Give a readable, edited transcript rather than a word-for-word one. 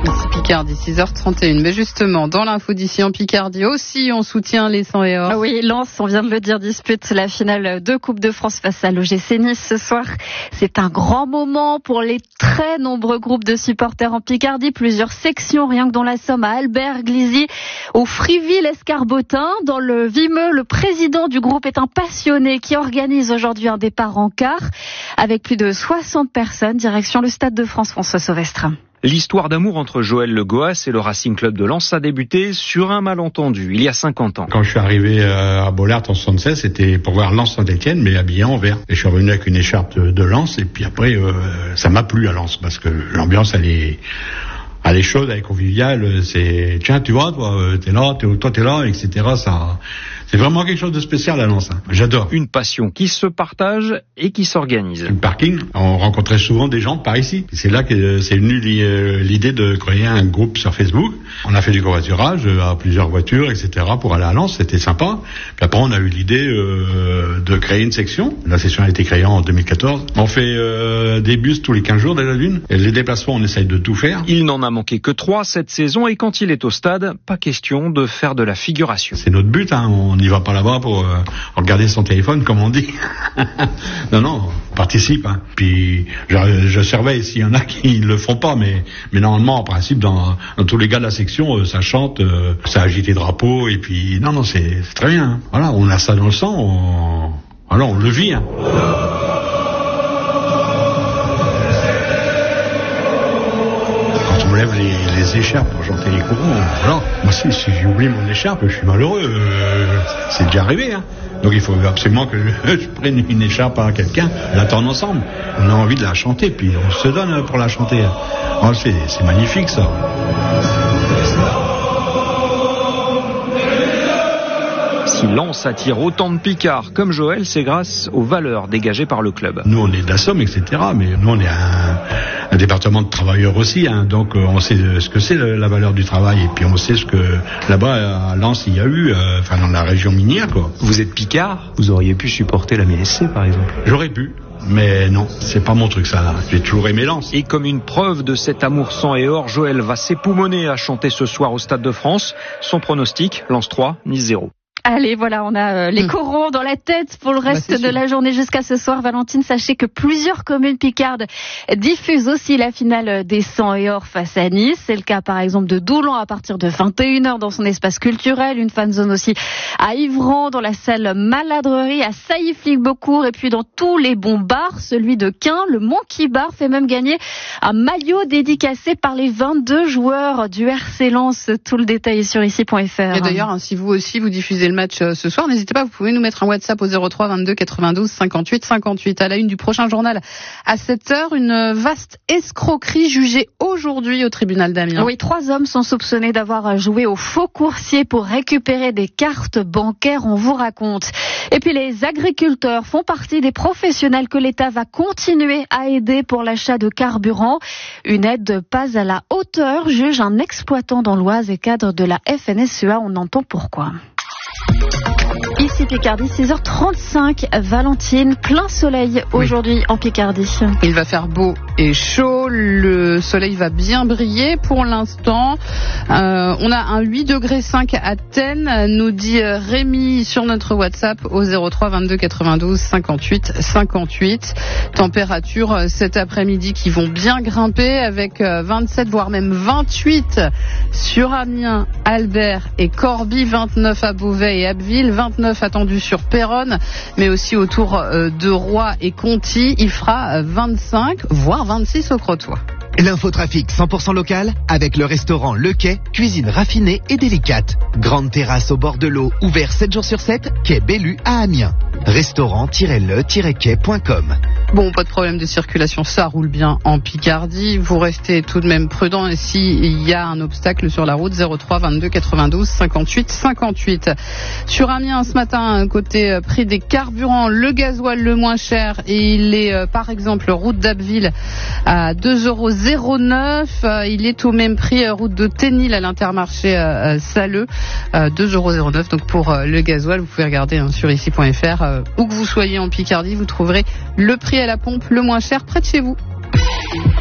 Ici Picardie, 6h31. Mais justement, dans l'info d'ici en Picardie aussi, on soutient les 100 et or. Ah oui, Lens, on vient de le dire, dispute la finale de Coupe de France face à l'OGC Nice ce soir. C'est un grand moment pour les très nombreux groupes de supporters en Picardie. Plusieurs sections, rien que dans la Somme, à Albert, Glizy, au Friville-Escarbotin. Dans le Vimeux, le président du groupe est un passionné qui organise aujourd'hui un départ en car avec plus de 60 personnes, direction le Stade de France, François Sauvestre. L'histoire d'amour entre Joël Le Goas et le Racing Club de Lens a débuté sur un malentendu, il y a 50 ans. Quand je suis arrivé à Bollaert en 76, c'était pour voir Lens Saint-Etienne, mais habillé en vert. Et je suis revenu avec une écharpe de Lens, et puis après, ça m'a plu à Lens, parce que l'ambiance, elle est chaude, elle est conviviale, c'est, tiens, tu vois, toi, t'es là, etc., ça, c'est vraiment quelque chose de spécial à Lens, hein. J'adore. Une passion qui se partage et qui s'organise. Le parking, on rencontrait souvent des gens par ici. C'est là que c'est venu l'idée de créer un groupe sur Facebook. On a fait du covoiturage à plusieurs voitures, etc., pour aller à Lens, c'était sympa. Puis après, on a eu l'idée de créer une section. La section a été créée en 2014. On fait des bus tous les 15 jours déjà d'une. Et les déplacements, on essaye de tout faire. Il n'en a manqué que 3 cette saison, et quand il est au stade, pas question de faire de la figuration. C'est notre but, hein. On n'y va pas là-bas pour regarder son téléphone, comme on dit. Non, on participe, hein. Puis je surveille s'il y en a qui ne le font pas, mais normalement, en principe, dans tous les gars de la section, ça chante, ça agite les drapeaux, et puis non, c'est très bien, hein. Voilà, on a ça dans le sang, on le vit, hein. On lève les écharpes pour chanter les courants. Voilà. Moi, si j'oublie mon écharpe, je suis malheureux. C'est déjà arrivé, hein. Donc il faut absolument que je prenne une écharpe à quelqu'un, l'attendre ensemble. On a envie de la chanter, puis on se donne pour la chanter. Oh, c'est magnifique, ça. Si Lens attire autant de Picards comme Joël, c'est grâce aux valeurs dégagées par le club. Nous, on est de la Somme, etc., mais nous, on est un département de travailleurs aussi, hein, donc on sait ce que c'est la valeur du travail, et puis on sait ce que là-bas à Lens il y a eu, dans la région minière, quoi. Vous êtes Picard, vous auriez pu supporter la MSC par exemple. J'aurais pu, mais non, c'est pas mon truc ça. J'ai toujours aimé Lens. Et comme une preuve de cet amour sang et or, Joël va s'époumoner à chanter ce soir au Stade de France. Son pronostic, Lens 3, Nice 0. Allez, voilà, on a les corons dans la tête pour le reste de la journée jusqu'à ce soir. Valentine, sachez que plusieurs communes picardes diffusent aussi la finale des 100 et or face à Nice. C'est le cas par exemple de Doulan à partir de 21h dans son espace culturel. Une fan zone aussi à Ivran, dans la salle Maladrerie, à Sailly-Flic-Beaucourt, et puis dans tous les bons bars. Celui de Quin, le Monkey Bar, fait même gagner un maillot dédicacé par les 22 joueurs du RC Lens. Tout le détail est sur ici.fr. Et d'ailleurs, si vous aussi vous diffusez le match ce soir, n'hésitez pas, vous pouvez nous mettre un WhatsApp au 03 22 92 58 58. À la une du prochain journal à 7h, une vaste escroquerie jugée aujourd'hui au tribunal d'Amiens. Oui, 3 hommes sont soupçonnés d'avoir joué au faux coursier pour récupérer des cartes bancaires, on vous raconte. Et puis les agriculteurs font partie des professionnels que l'État va continuer à aider pour l'achat de carburant. Une aide pas à la hauteur, juge un exploitant dans l'Oise et cadre de la FNSEA. On entend pourquoi. Ici Picardie, 6h35, Valentine, plein soleil aujourd'hui en Picardie. Il va faire beau et chaud, le soleil va bien briller pour l'instant. On a un 8,5 degrés à Athènes, nous dit Rémi sur notre WhatsApp au 03 22 92 58 58. Température cet après-midi qui vont bien grimper avec 27 voire même 28 sur Amiens, Albert et Corbie, 29 à Beauvais et Abbeville, 29 attendu sur Péronne, mais aussi autour de Roy et Conty. Il fera 25 voire 26 au Crotoy. L'infotrafic 100% local avec le restaurant Le Quai, cuisine raffinée et délicate. Grande terrasse au bord de l'eau, ouvert 7 jours sur 7, quai Bellu à Amiens. Restaurant-le-quai.com. Bon, pas de problème de circulation, ça roule bien en Picardie. Vous restez tout de même prudent et s'il y a un obstacle sur la route, 03 22 92 58 58. Sur Amiens ce matin, côté prix des carburants, le gasoil le moins cher, et il est par exemple route d'Abbeville à 2,09 €. Il est au même prix route de Ténil à l'Intermarché Saleux, 2,09 €. Donc pour le gasoil, vous pouvez regarder sur ici.fr. Où que vous soyez en Picardie, vous trouverez le prix à la pompe le moins cher près de chez vous.